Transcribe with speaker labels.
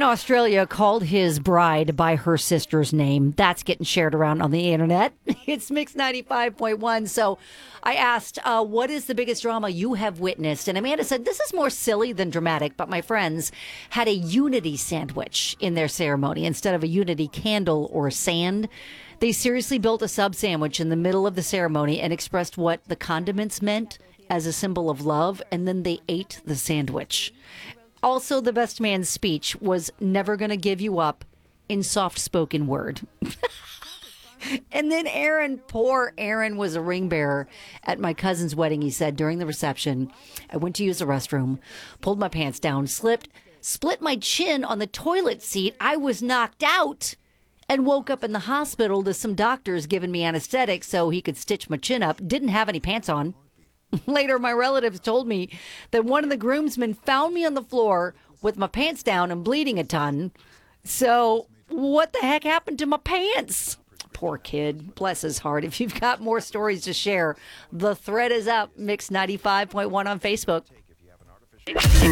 Speaker 1: Australia called his bride by her sister's name. That's getting shared around on the internet. It's Mix 95.1. So I asked, what is the biggest drama you have witnessed? And Amanda said, this is more silly than dramatic, but my friends had a unity sandwich in their ceremony instead of a unity candle or sand. They seriously built a sub sandwich in the middle of the ceremony and expressed what the condiments meant as a symbol of love, and then they ate the sandwich. Also, the best man's speech was never going to give you up in soft-spoken word. And then Aaron, poor Aaron, was a ring bearer at my cousin's wedding. He said, during the reception, I went to use the restroom, pulled my pants down, split my chin on the toilet seat. I was knocked out and woke up in the hospital to some doctors giving me anesthetic so he could stitch my chin up. Didn't have any pants on. Later, my relatives told me that one of the groomsmen found me on the floor with my pants down and bleeding a ton. So what the heck happened to my pants? Poor kid. Bless his heart. If you've got more stories to share, the thread is up. Mix 95.1 on Facebook.